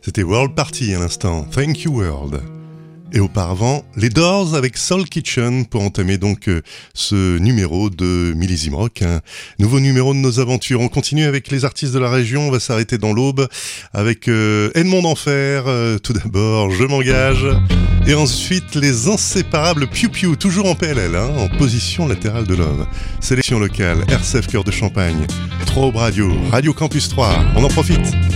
C'était World Party à l'instant, Thank You World. Et auparavant, les Doors avec Soul Kitchen pour entamer donc ce numéro de Millésime Rock, un nouveau numéro de nos aventures. On continue avec les artistes de la région, on va s'arrêter dans l'Aube avec Edmond d'Enfer, tout d'abord Je m'engage, et ensuite les inséparables Piu Piu, toujours en PLL, en position latérale de Love. Sélection locale, RCF Cœur de Champagne, Trobe Radio, Radio Campus 3, on en profite.